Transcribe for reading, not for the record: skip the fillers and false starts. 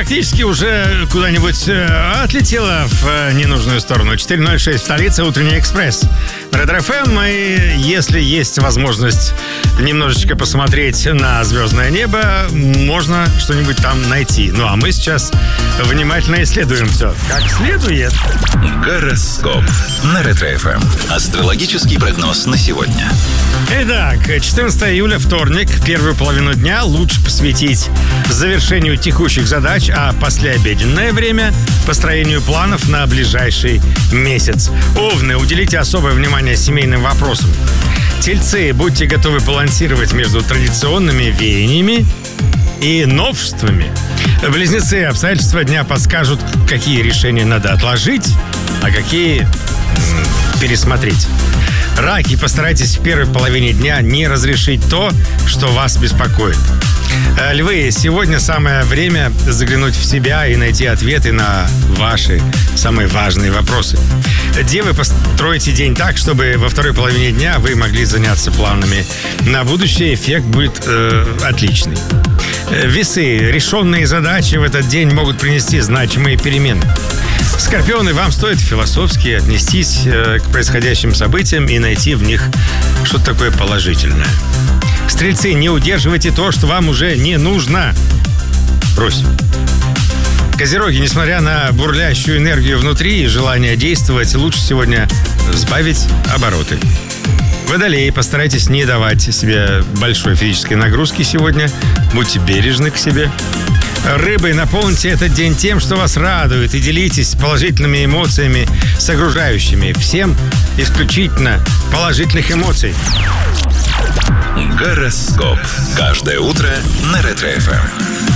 практически уже куда-нибудь отлетела в ненужную сторону. 4:06 в столице, утренний экспресс. Ретро-ФМ, и если есть возможность немножечко посмотреть на звездное небо, можно что-нибудь там найти. Ну, а мы сейчас внимательно исследуем все как следует. Гороскоп на Ретро-ФМ. Астрологический прогноз на сегодня. Итак, 14 июля, вторник, первую половину дня лучше посвятить завершению текущих задач, а послеобеденное время – построению планов на ближайший месяц. Овны, уделите особое внимание семейным вопросам. Тельцы, будьте готовы балансировать между традиционными веяниями и новшествами. Близнецы, обстоятельства дня подскажут, какие решения надо отложить, а какие пересмотреть. Раки, постарайтесь в первой половине дня не разрешить то, что вас беспокоит. Львы, сегодня самое время заглянуть в себя и найти ответы на ваши самые важные вопросы. Девы, постройте день так, чтобы во второй половине дня вы могли заняться планами на будущее. Эффект будет отличный. Весы, решенные задачи в этот день могут принести значимые перемены. Скорпионы, вам стоит философски отнестись к происходящим событиям и найти в них что-то такое положительное. Стрельцы, не удерживайте то, что вам уже не нужно. Брось. Козероги, несмотря на бурлящую энергию внутри и желание действовать, лучше сегодня сбавить обороты. Водолеи, постарайтесь не давать себе большой физической нагрузки сегодня. Будьте бережны к себе. Рыбы, наполните этот день тем, что вас радует, и делитесь положительными эмоциями с окружающими. Всем исключительно положительных эмоций. Гороскоп. Каждое утро на Ретро-ФМ.